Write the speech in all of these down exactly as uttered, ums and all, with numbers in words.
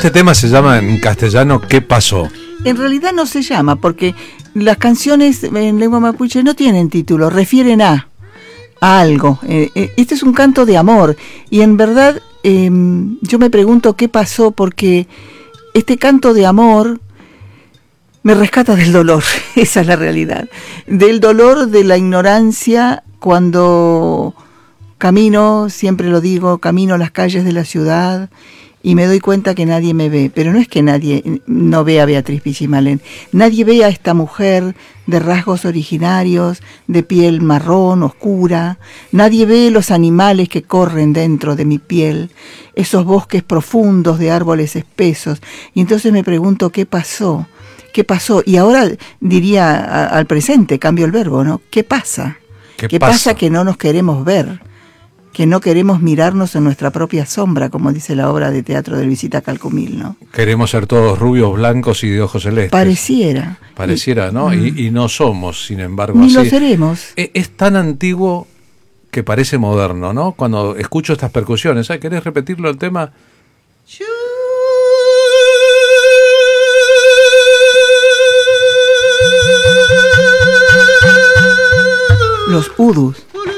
este tema se llama en castellano ¿Qué pasó? En realidad no se llama, porque las canciones en lengua mapuche no tienen título, refieren a, a algo. Eh, eh, este es un canto de amor, y en verdad eh, yo me pregunto qué pasó, porque este canto de amor me rescata del dolor, esa es la realidad, del dolor de la ignorancia cuando camino, siempre lo digo, camino las calles de la ciudad y me doy cuenta que nadie me ve, pero no es que nadie no vea a Beatriz Pichimalén, nadie ve a esta mujer de rasgos originarios, de piel marrón, oscura, nadie ve los animales que corren dentro de mi piel, esos bosques profundos de árboles espesos, y entonces me pregunto qué pasó, qué pasó, y ahora diría a, al presente, cambio el verbo, ¿no? ¿Qué pasa? ¿Qué, ¿Qué pasa? pasa que no nos queremos ver? Que no queremos mirarnos en nuestra propia sombra, como dice la obra de teatro de Luisita Calcumil, ¿no? Queremos ser todos rubios, blancos y de ojos celestes. Pareciera. Pareciera, ¿no? Y, y, y no somos, sin embargo, ni así. lo seremos. Es, es tan antiguo que parece moderno, ¿no? Cuando escucho estas percusiones, ¿sabes? ¿Querés repetirlo el tema? Los udus.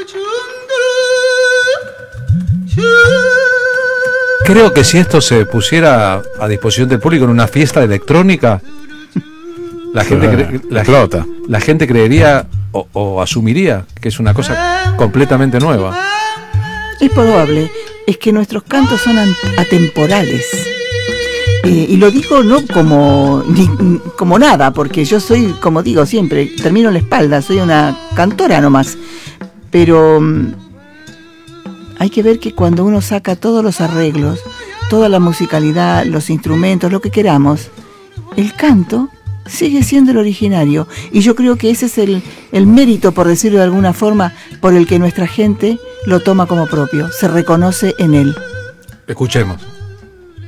Creo que si esto se pusiera a disposición del público en una fiesta electrónica, la gente, cre- la, la gente creería o, o asumiría que es una cosa completamente nueva. Es probable, es que nuestros cantos son atemporales. Eh, y lo digo no como, ni, como nada, porque yo soy, como digo siempre, termino la espalda, soy una cantora nomás. Pero hay que ver que cuando uno saca todos los arreglos, toda la musicalidad, los instrumentos, lo que queramos, el canto sigue siendo el originario. Y yo creo que ese es el, el mérito, por decirlo de alguna forma, por el que nuestra gente lo toma como propio, se reconoce en él. Escuchemos.